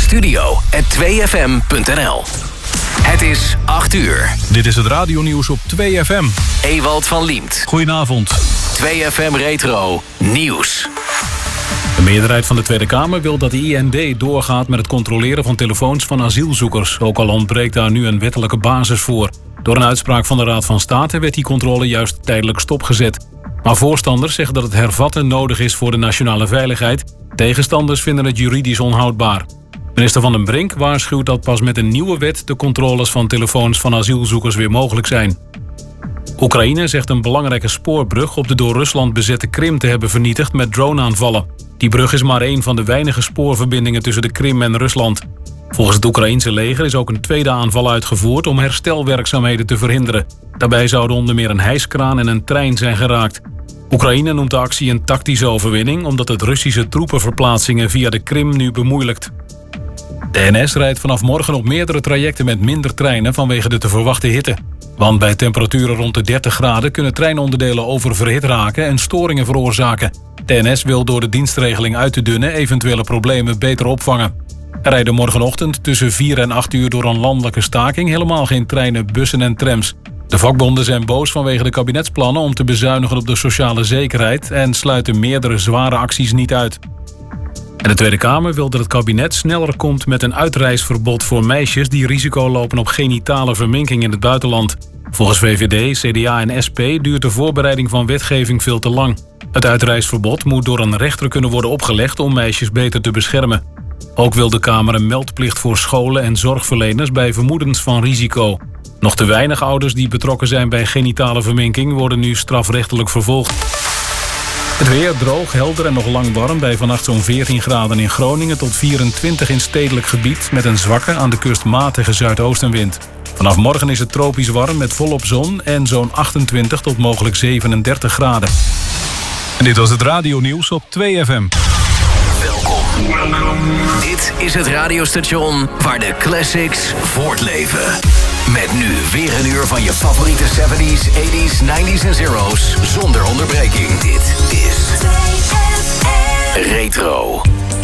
studio@2fm.nl. Het is 8 uur. Dit is het radionieuws op 2FM. Ewald van Liemt. Goedenavond. 2FM Retro Nieuws. De meerderheid van de Tweede Kamer wil dat de IND doorgaat met het controleren van telefoons van asielzoekers. Ook al ontbreekt daar nu een wettelijke basis voor. Door een uitspraak van de Raad van State werd die controle juist tijdelijk stopgezet. Maar voorstanders zeggen dat het hervatten nodig is voor de nationale veiligheid. Tegenstanders vinden het juridisch onhoudbaar. Minister Van den Brink waarschuwt dat pas met een nieuwe wet de controles van telefoons van asielzoekers weer mogelijk zijn. Oekraïne zegt een belangrijke spoorbrug op de door Rusland bezette Krim te hebben vernietigd met droneaanvallen. Die brug is maar één van de weinige spoorverbindingen tussen de Krim en Rusland. Volgens het Oekraïense leger is ook een tweede aanval uitgevoerd om herstelwerkzaamheden te verhinderen. Daarbij zouden onder meer een hijskraan en een trein zijn geraakt. Oekraïne noemt de actie een tactische overwinning omdat het Russische troepenverplaatsingen via de Krim nu bemoeilijkt. De NS rijdt vanaf morgen op meerdere trajecten met minder treinen vanwege de te verwachten hitte. Want bij temperaturen rond de 30 graden kunnen treinonderdelen oververhit raken en storingen veroorzaken. De NS wil door de dienstregeling uit te dunnen eventuele problemen beter opvangen. Er rijden morgenochtend tussen 4 en 8 uur door een landelijke staking helemaal geen treinen, bussen en trams. De vakbonden zijn boos vanwege de kabinetsplannen om te bezuinigen op de sociale zekerheid en sluiten meerdere zware acties niet uit. En de Tweede Kamer wil dat het kabinet sneller komt met een uitreisverbod voor meisjes die risico lopen op genitale verminking in het buitenland. Volgens VVD, CDA en SP duurt de voorbereiding van wetgeving veel te lang. Het uitreisverbod moet door een rechter kunnen worden opgelegd om meisjes beter te beschermen. Ook wil de Kamer een meldplicht voor scholen en zorgverleners bij vermoedens van risico. Nog te weinig ouders die betrokken zijn bij genitale verminking worden nu strafrechtelijk vervolgd. Het weer droog, helder en nog lang warm bij vannacht zo'n 14 graden in Groningen tot 24 in stedelijk gebied met een zwakke aan de kust matige zuidoostenwind. Vanaf morgen is het tropisch warm met volop zon en zo'n 28 tot mogelijk 37 graden. En dit was het radionieuws op 2FM. Welkom. Dit is het radiostation waar de classics voortleven. Met nu weer een uur van je favoriete 70s, 80s, 90s en zeros zonder onderbreking. Dit is 2FM Retro.